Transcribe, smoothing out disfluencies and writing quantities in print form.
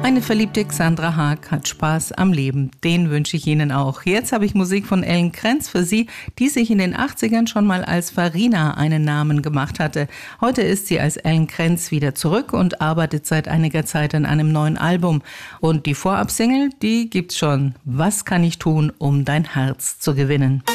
Eine verliebte Xandra Haag hat Spaß am Leben. Den wünsche ich Ihnen auch. Jetzt habe ich Musik von Ellen Krenz für Sie, die sich in den 80ern schon mal als Farina einen Namen gemacht hatte. Heute ist sie als Ellen Krenz wieder zurück und arbeitet seit einiger Zeit an einem neuen Album. Und die Vorabsingle, die gibt's schon. Was kann ich tun, um dein Herz zu gewinnen?